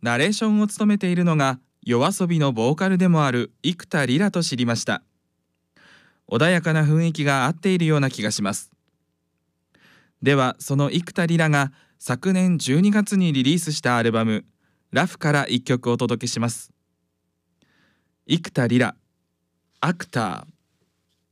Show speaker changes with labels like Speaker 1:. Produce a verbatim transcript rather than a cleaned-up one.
Speaker 1: ナレーションを務めているのがYOASOBIのボーカルでもある生田リラと知りました。穏やかな雰囲気が合っているような気がします。ではその生田リラが昨年じゅうにがつにリリースしたアルバムラフから一曲お届けします。生田リラ、アクター。